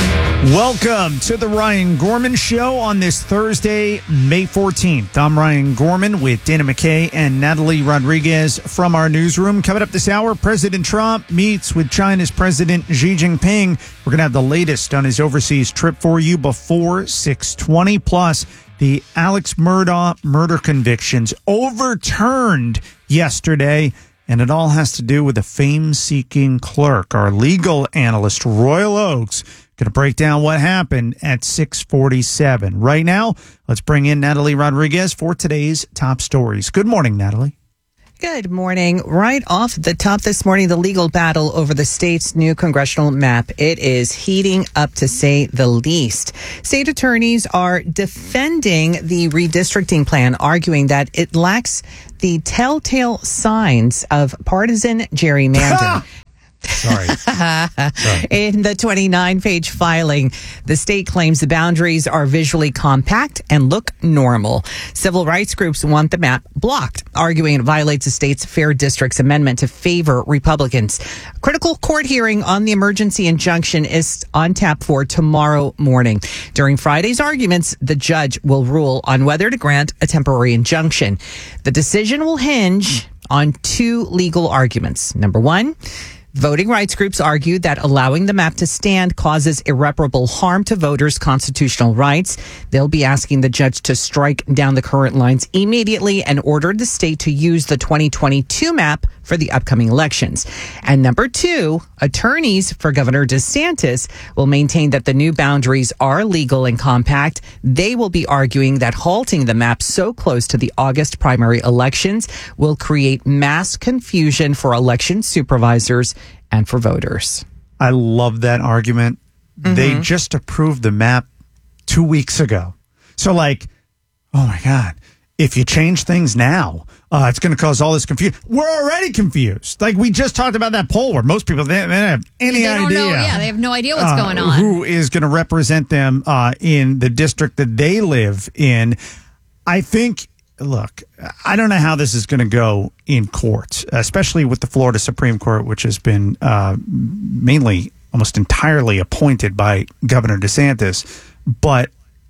Welcome to the Ryan Gorman Show on this Thursday, May fourteenth. I'm Ryan Gorman with Dana McKay and Natalie Rodriguez from our newsroom. Coming up this hour, President Trump meets with China's President Xi Jinping. We're going to have the latest on his overseas trip for you before six twenty. Plus, the Alex Murdaugh murder convictions overturned yesterday. And it all has to do with a fame-seeking clerk. Our legal analyst, Royal Oakes, going to break down what happened at six forty-seven. Right now, let's bring in Natalie Rodriguez for today's top stories. Good morning, Natalie. Good morning. Right off the top this morning, the legal battle over the state's new congressional map. It is heating up, to say the least. State attorneys are defending the redistricting plan, arguing that it lacks the telltale signs of partisan gerrymandering. Sorry. Sorry. In the twenty-nine page filing, the state claims the boundaries are visually compact and look normal. Civil rights groups want the map blocked, arguing it violates the state's Fair Districts Amendment to favor Republicans. A critical court hearing on the emergency injunction is on tap for tomorrow morning. During Friday's arguments, the judge will rule on whether to grant a temporary injunction. The decision will hinge on two legal arguments. Number one, voting rights groups argue that allowing the map to stand causes irreparable harm to voters' constitutional rights. They'll be asking the judge to strike down the current lines immediately and order the state to use the twenty twenty-two map for the upcoming elections. And number two, attorneys for Governor DeSantis will maintain that the new boundaries are legal and compact. They will be arguing that halting the map so close to the August primary elections will create mass confusion for election supervisors and for voters. I love that argument. Mm-hmm. They just approved the map two weeks ago. So like, oh my God, if you change things now, uh, it's going to cause all this confusion. We're already confused. Like we just talked about that poll where most people, they, they don't have any they don't idea. Know, yeah, they have no idea what's uh, going on. Who is going to represent them uh, in the district that they live in. I think, look, I don't know how this is going to go in court, especially with the Florida Supreme Court, which has been uh, mainly almost entirely appointed by Governor DeSantis. But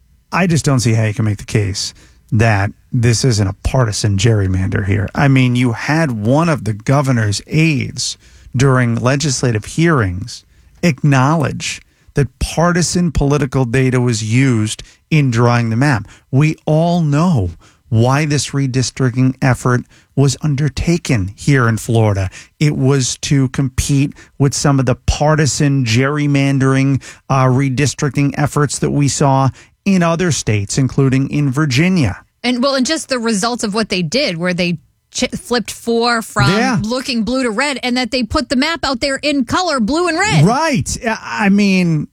I just don't see how you can make the case that this isn't a partisan gerrymander here. I mean, you had one of the governor's aides during legislative hearings acknowledge that partisan political data was used in drawing the map. We all know why this redistricting effort was undertaken here in Florida. It was to compete with some of the partisan gerrymandering uh, redistricting efforts that we saw in other states, including in Virginia. And well, and just the results of what they did, where they ch- flipped four from yeah. looking blue to red, and that they put the map out there in color, blue and red. Right. I mean,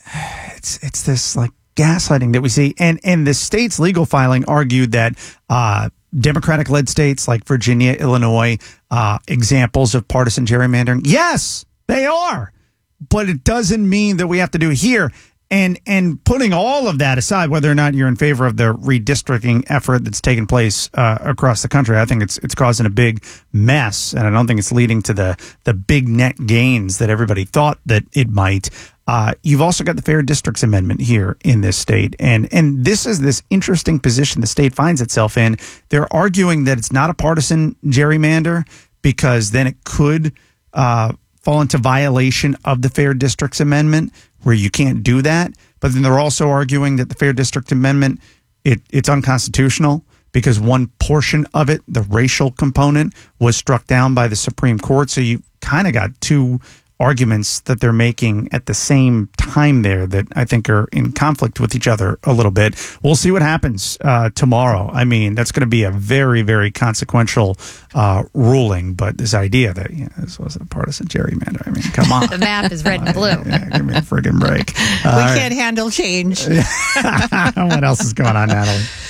it's it's this like gaslighting that we see. And, and the state's legal filing argued that uh, Democratic-led states like Virginia, Illinois, uh, examples of partisan gerrymandering. Yes, they are. But it doesn't mean that we have to do it here. And and putting all of that aside, whether or not you're in favor of the redistricting effort that's taking place uh, across the country, I think it's it's causing a big mess, and I don't think it's leading to the the big net gains that everybody thought that it might. Uh, you've also got the Fair Districts Amendment here in this state, and and this is this interesting position the state finds itself in. They're arguing that it's not a partisan gerrymander because then it could uh, fall into violation of the Fair Districts Amendment, where you can't do that. But then they're also arguing that the Fair District Amendment, it, it's unconstitutional because one portion of it, the racial component, was struck down by the Supreme Court. So you kind of got two arguments that they're making at the same time there that I think are in conflict with each other a little bit. We'll see what happens uh, tomorrow. I mean, that's going to be a very, very consequential uh, ruling. But this idea that you know, this wasn't a partisan gerrymander, I mean, come on. The map is red and blue. Uh, yeah, give me a friggin' break. We Uh, can't handle change. What else is going on, Natalie?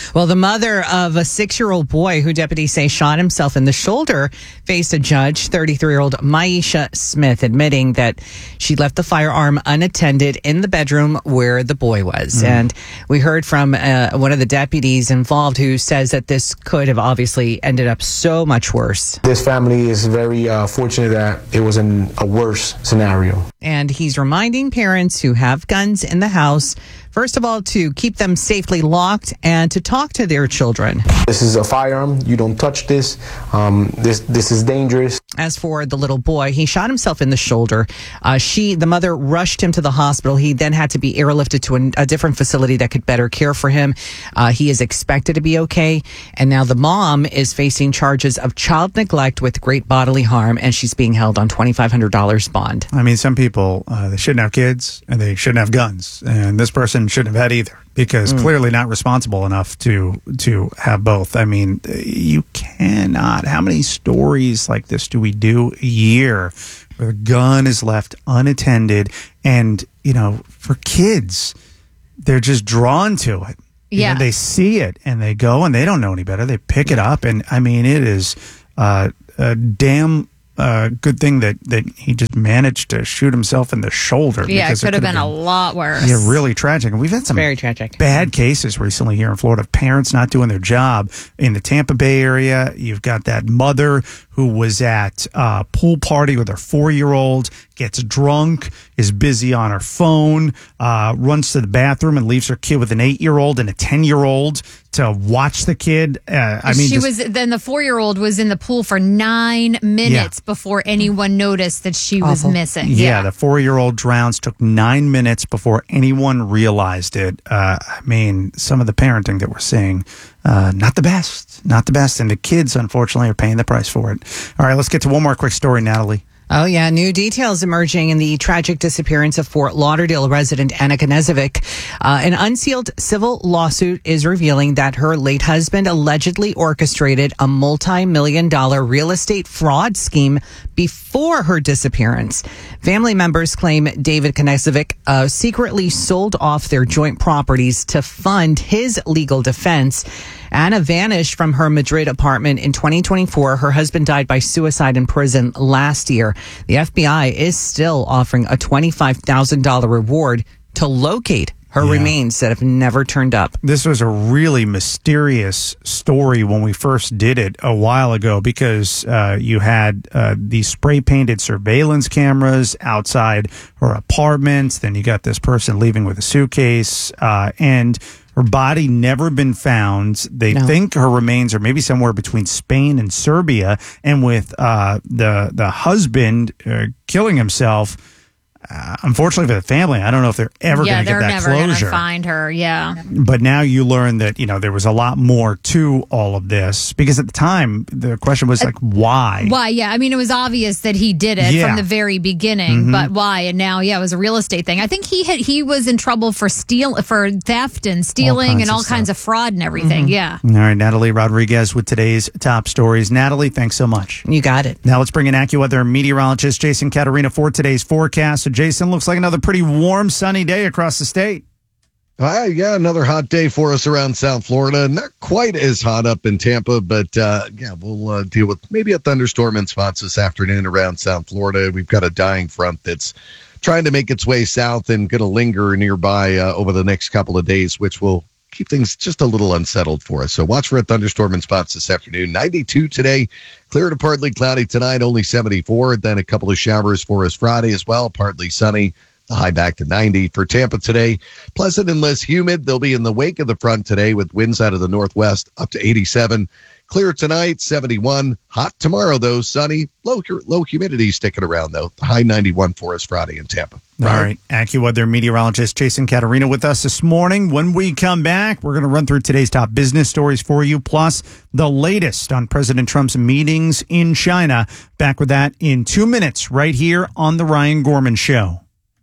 Well, the mother of a six-year-old boy who deputies say shot himself in the shoulder faced a judge, thirty-three-year-old Maisha Smith, admitting that she left the firearm unattended in the bedroom where the boy was. Mm. And we heard from uh, one of the deputies involved who says that this could have obviously ended up so much worse. This family is very uh, fortunate that it was in a worse scenario. And he's reminding parents who have guns in the house, first of all, to keep them safely locked and to talk to their children. This is a firearm. You don't touch this. Um, this this is dangerous. As for the little boy, he shot himself in the shoulder. Uh, she, the mother, rushed him to the hospital. He then had to be airlifted to a, a different facility that could better care for him. Uh, he is expected to be okay. And now the mom is facing charges of child neglect with great bodily harm, and she's being held on twenty-five hundred dollars bond. I mean, some people, uh, they shouldn't have kids and they shouldn't have guns. And this person shouldn't have had either, because mm. clearly not responsible enough to to have both. I mean, you cannot. How many stories like this do we do a year where the gun is left unattended? And, you know, for kids, they're just drawn to it. You Yeah. know, they see it and they go and they don't know any better. They pick it up. And I mean, it is uh, a damn uh, good thing that, that he just managed to shoot himself in the shoulder. Yeah, it because could have been, been a lot worse. Yeah, really tragic. And we've had some very tragic bad cases recently here in Florida of parents not doing their job. In the Tampa Bay area, you've got that mother who was at a pool party with her four-year-old, gets drunk, is busy on her phone, uh, runs to the bathroom and leaves her kid with an eight-year-old and a ten-year-old to watch the kid. Uh, I mean, she just, was then the four-year-old was in the pool for nine minutes Yeah. before anyone noticed that she was Awful. missing. Yeah, the four-year-old drowns. Took nine minutes before anyone realized it. Uh, I mean, some of the parenting that we're seeing, uh, not the best, not the best. And the kids, unfortunately, are paying the price for it. All right, let's get to one more quick story, Natalie. Oh, yeah. New details emerging in the tragic disappearance of Fort Lauderdale resident Anna Knezevic. Uh, an unsealed civil lawsuit is revealing that her late husband allegedly orchestrated a multi-million dollar real estate fraud scheme before her disappearance. Family members claim David Knezevic uh, secretly sold off their joint properties to fund his legal defense. Anna vanished from her Madrid apartment in twenty twenty-four. Her husband died by suicide in prison last year. The F B I is still offering a twenty-five thousand dollars reward to locate her Yeah. remains that have never turned up. This was a really mysterious story when we first did it a while ago, because uh, you had uh, these spray painted surveillance cameras outside her apartment. Then you got this person leaving with a suitcase, uh, and her body never been found. They No. think her remains are maybe somewhere between Spain and Serbia. And with uh, the the husband uh, killing himself, uh, unfortunately for the family, I don't know if they're ever yeah, going to get they're that never closure. gonna find her. Yeah. But now you learn that, you know, there was a lot more to all of this, because at the time the question was like, why? Why? Yeah. I mean, it was obvious that he did it Yeah. from the very beginning, Mhm. but why? And now, yeah, it was a real estate thing. I think he had he was in trouble for steal for theft and stealing kinds and of all kinds stuff. of fraud and everything. Mhm. Yeah. All right, Natalie Rodriguez with today's top stories. Natalie, thanks so much. You got it. Now let's bring in AccuWeather meteorologist Jason Caterina for today's forecast. So Jason, looks like another pretty warm, sunny day across the state. Hi, yeah, another hot day for us around South Florida. Not quite as hot up in Tampa, but uh, yeah, we'll uh, deal with maybe a thunderstorm in spots this afternoon around South Florida. We've got a dying front that's trying to make its way south and going to linger nearby uh, over the next couple of days, which will keep things just a little unsettled for us. So watch for a thunderstorm in spots this afternoon. ninety-two today, clear to partly cloudy tonight, only seventy-four. Then a couple of showers for us Friday as well, partly sunny. The high back to ninety. For Tampa today, pleasant and less humid. They'll be in the wake of the front today with winds out of the northwest up to eighty-seven. Clear tonight, seventy-one. Hot tomorrow, though, sunny. Low low humidity sticking around, though. The high ninety-one for us Friday in Tampa. All right. AccuWeather meteorologist Jason Caterina with us this morning. When we come back, we're going to run through today's top business stories for you, plus the latest on President Trump's meetings in China. Back with that in two minutes right here on The Ryan Gorman Show.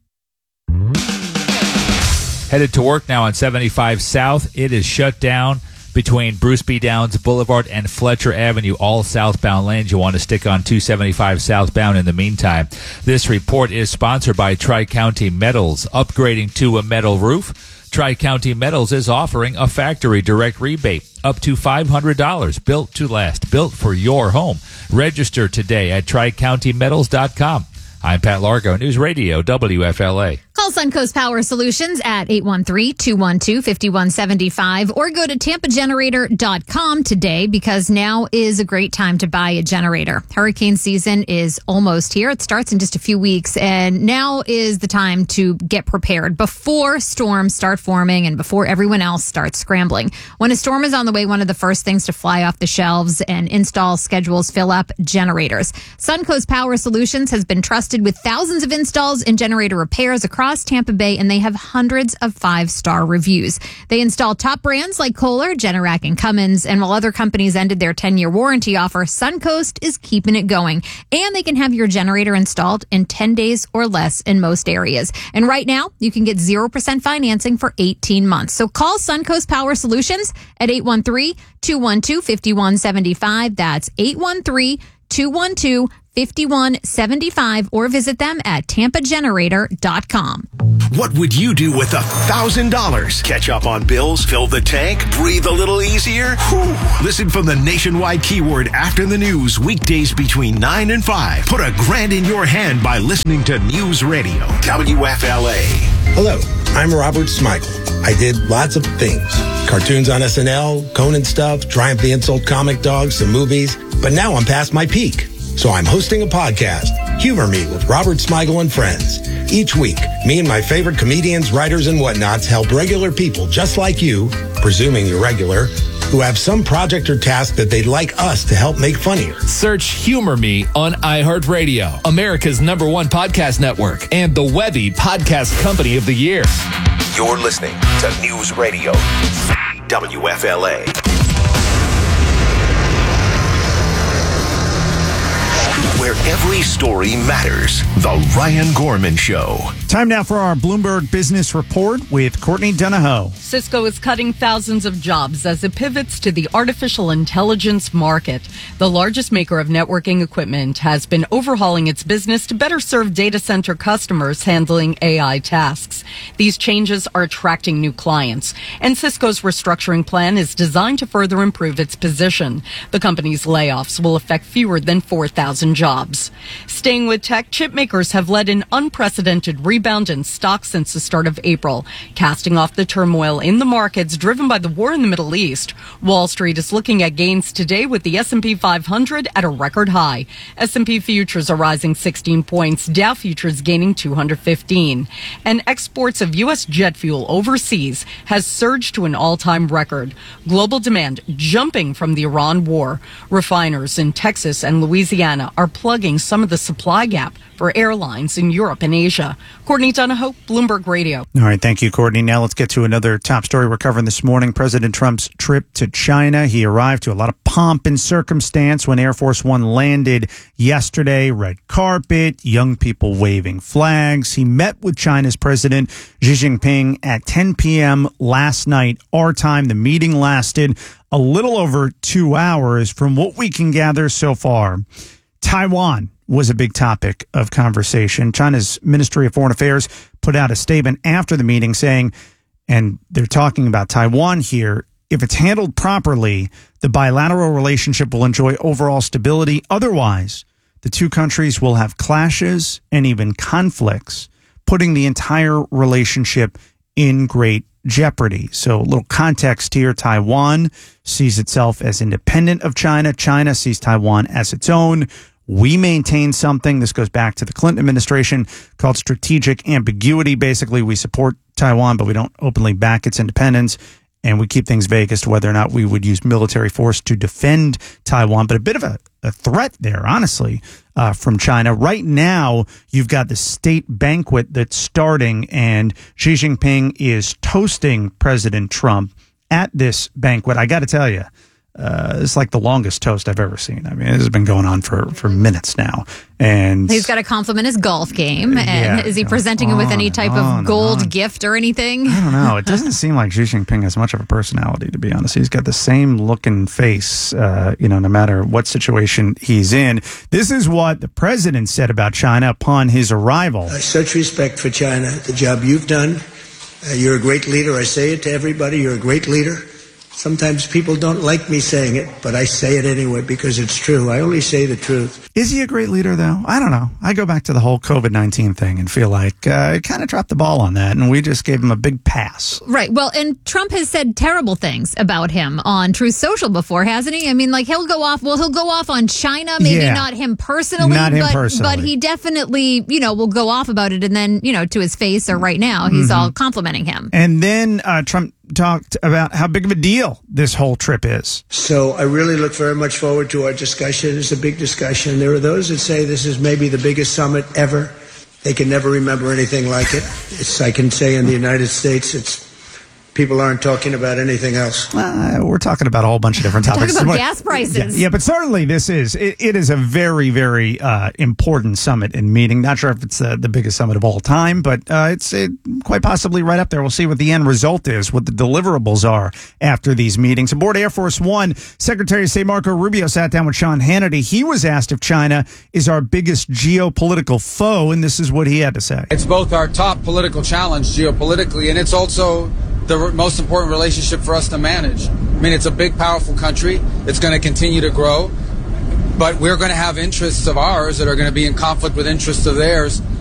Headed to work now on seventy-five South. It is shut down between Bruce B. Downs Boulevard and Fletcher Avenue, all southbound lanes. You want to stick on two seventy-five southbound in the meantime. This report is sponsored by Tri-County Metals, upgrading to a metal roof. Tri-County Metals is offering a factory direct rebate up to five hundred dollars. Built to last, built for your home. Register today at tri county metals dot com. I'm Pat Largo, News Radio W F L A. Call Suncoast Power Solutions at eight one three, two one two, five one seven five or go to tampa generator dot com today because now is a great time to buy a generator. Hurricane season is almost here. It starts in just a few weeks, and now is the time to get prepared before storms start forming and before everyone else starts scrambling. When a storm is on the way, one of the first things to fly off the shelves and install schedules fill up generators. Suncoast Power Solutions has been trusted with thousands of installs and generator repairs across Tampa Bay, and they have hundreds of five-star reviews. They install top brands like Kohler, Generac, and Cummins, and while other companies ended their ten-year warranty offer, Suncoast is keeping it going. And they can have your generator installed in ten days or less in most areas. And right now, you can get zero percent financing for eighteen months. So call Suncoast Power Solutions at eight one three, two one two, five one seven five. That's eight one three, two one two, five one seven five or visit them at tampa generator dot com. What would you do with a thousand dollars? Catch up on bills, fill the tank, breathe a little easier? Whew. Listen from the Nationwide Keyword after the news, weekdays between nine and five. Put a grand in your hand by listening to News Radio W F L A. Hello, I'm Robert Smigel. I did lots of things. Cartoons on S N L, Conan stuff, Triumph the Insult comic dogs, some movies. But now I'm past my peak. So I'm hosting a podcast, Humor Me with Robert Smigel and Friends. Each week, me and my favorite comedians, writers, and whatnots help regular people just like you, presuming you're regular, who have some project or task that they'd like us to help make funnier. Search Humor Me on iHeartRadio, America's number one podcast network, and the Webby Podcast Company of the Year. You're listening to News Radio W F L A. Where every story matters. The Ryan Gorman Show. Time now for our Bloomberg Business Report with Courtney Donahoe. Cisco is cutting thousands of jobs as it pivots to the artificial intelligence market. The largest maker of networking equipment has been overhauling its business to better serve data center customers handling A I tasks. These changes are attracting new clients, and Cisco's restructuring plan is designed to further improve its position. The company's layoffs will affect fewer than four thousand jobs. Staying with tech, chip makers have led an unprecedented rebound in stocks since the start of April, casting off the turmoil in the markets driven by the war in the Middle East. Wall Street is looking at gains today with the S and P five hundred at a record high. S and P futures are rising sixteen points, Dow futures gaining two hundred fifteen. And exports of U S jet fuel overseas has surged to an all-time record. Global demand jumping from the Iran war. Refiners in Texas and Louisiana are plugging some of the supply gap for airlines in Europe and Asia. Courtney Donahoe, Bloomberg Radio. All right, thank you, Courtney. Now let's get to another top story we're covering this morning. President Trump's trip to China. He arrived to a lot of pomp and circumstance when Air Force One landed yesterday. Red carpet, young people waving flags. He met with China's President Xi Jinping at ten p.m. last night, our time. The meeting lasted a little over two hours from what we can gather so far. Taiwan was a big topic of conversation. China's Ministry of Foreign Affairs put out a statement after the meeting saying, and they're talking about Taiwan here, if it's handled properly, the bilateral relationship will enjoy overall stability. Otherwise, the two countries will have clashes and even conflicts, putting the entire relationship in great jeopardy. So a little context here. Taiwan sees itself as independent of China. China sees Taiwan as its own. We maintain something, this goes back to the Clinton administration, called strategic ambiguity. Basically, we support Taiwan, but we don't openly back its independence, and we keep things vague as to whether or not we would use military force to defend Taiwan. But a bit of a, a threat there, honestly, uh, from China. Right now, you've got the state banquet that's starting, and Xi Jinping is toasting President Trump at this banquet. I got to tell you, Uh, it's like the longest toast I've ever seen. I mean, this has been going on for, for minutes now. And he's got to compliment his golf game. And yeah, is he presenting him with any type of gold gift or anything? I don't know. It doesn't seem like Xi Jinping has much of a personality, to be honest. He's got the same looking face, uh, you know, no matter what situation he's in. This is what the president said about China upon his arrival. Uh, such respect for China, the job you've done Uh, you're a great leader. I say it to everybody. You're a great leader. Sometimes people don't like me saying it, but I say it anyway because it's true. I only say the truth. Is he a great leader, though? I don't know. I go back to the whole COVID nineteen thing and feel like uh, it kind of dropped the ball on that, and we just gave him a big pass. Right. Well, and Trump has said terrible things about him on Truth Social before, hasn't he? I mean, like, he'll go off, well, he'll go off on China, maybe Yeah. not him personally, Not him but, personally. but he definitely, you know, will go off about it, and then, you know, to his face or right now, he's Mhm. all complimenting him. And then uh, Trump talked about how big of a deal this whole trip is. So I really look very much forward to our discussion. It's a big discussion. There are those that say this is maybe the biggest summit ever. They can never remember anything like it. It's, I can say in the United States, it's people aren't talking about anything else. Uh, we're talking about a whole bunch of different topics. Talking about gas prices. Yeah, yeah, but certainly this is, it, it is a very, very uh, important summit and meeting. Not sure if it's uh, the biggest summit of all time, but uh, it's it, quite possibly right up there. We'll see what the end result is, what the deliverables are after these meetings. Aboard Air Force One, Secretary of State Marco Rubio sat down with Sean Hannity. He was asked if China is our biggest geopolitical foe, and this is what he had to say. It's both our top political challenge geopolitically, and it's also the most important relationship for us to manage. I mean, it's a big, powerful country. It's going to continue to grow, but we're going to have interests of ours that are going to be in conflict with interests of theirs.